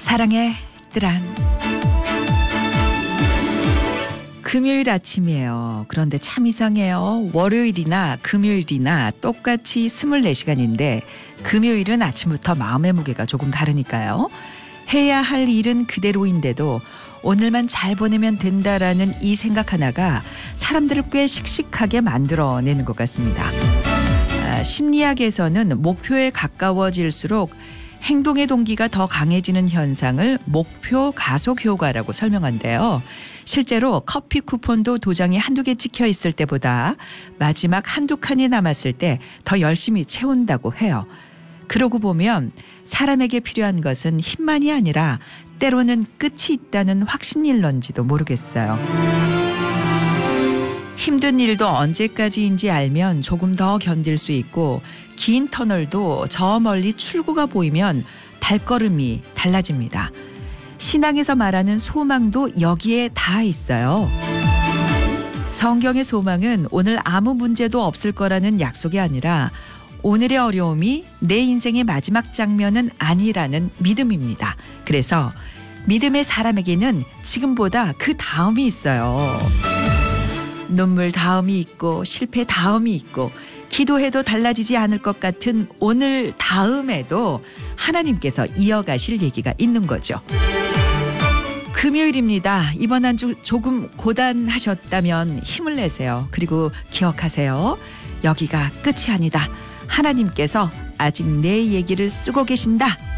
사랑의 뜨란. 금요일 아침이에요. 그런데 참 이상해요. 월요일이나 금요일이나 똑같이 24시간인데 금요일은 아침부터 마음의 무게가 조금 다르니까요. 해야 할 일은 그대로인데도 오늘만 잘 보내면 된다라는 이 생각 하나가 사람들을 꽤 씩씩하게 만들어내는 것 같습니다. 심리학에서는 목표에 가까워질수록 행동의 동기가 더 강해지는 현상을 목표 가속 효과라고 설명한대요. 실제로 커피 쿠폰도 도장이 한두 개 찍혀 있을 때보다 마지막 한두 칸이 남았을 때 더 열심히 채운다고 해요. 그러고 보면 사람에게 필요한 것은 힘만이 아니라 때로는 끝이 있다는 확신일런지도 모르겠어요. 힘든 일도 언제까지인지 알면 조금 더 견딜 수 있고 긴 터널도 저 멀리 출구가 보이면 발걸음이 달라집니다. 신앙에서 말하는 소망도 여기에 다 있어요. 성경의 소망은 오늘 아무 문제도 없을 거라는 약속이 아니라 오늘의 어려움이 내 인생의 마지막 장면은 아니라는 믿음입니다. 그래서 믿음의 사람에게는 지금보다 그 다음이 있어요. 눈물 다음이 있고 실패 다음이 있고 기도해도 달라지지 않을 것 같은 오늘 다음에도 하나님께서 이어가실 얘기가 있는 거죠. 금요일입니다. 이번 한 주 조금 고단하셨다면 힘을 내세요. 그리고 기억하세요. 여기가 끝이 아니다. 하나님께서 아직 내 얘기를 쓰고 계신다.